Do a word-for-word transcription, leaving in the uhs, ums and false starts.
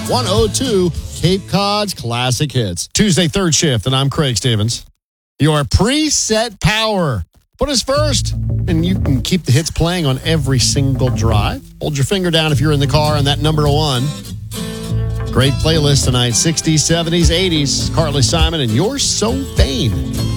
one oh two, Cape Cod's Classic Hits. Tuesday, third shift, and I'm Craig Stevens. Your preset power. Put us first, and you can keep the hits playing on every single drive. Hold your finger down if you're in the car on that number one. Great playlist tonight, sixties, seventies, eighties. Carly Simon and You're So Vain.